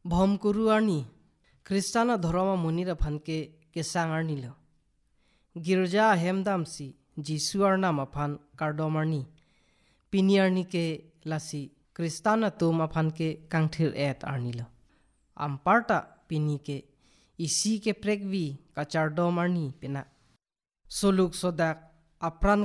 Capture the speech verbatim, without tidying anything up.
ভম কৰু আনি খ্ৰীষ্টানা ধৰ্মা মনিৰা ফানকে কেচাং আনিল গিৰ্জা হেমদামসি যিশুয়াৰ নাম আফান কাৰ্ডমাৰনি পিনিয়াৰনিকে লাসি খ্ৰীষ্টানা তুম আফানকে কাংথিৰ এট আনিল আমপাৰ্টা পিনিকে ইসি के प्रेगवी काचारडोमारनी पेना सोलुक सोदाक आप्रान